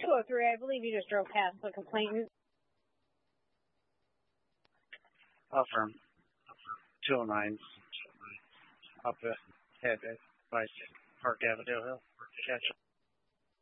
203, I believe you just drove past the complainant. Affirm. 209. Up ahead by Park Avenue Hill. Catch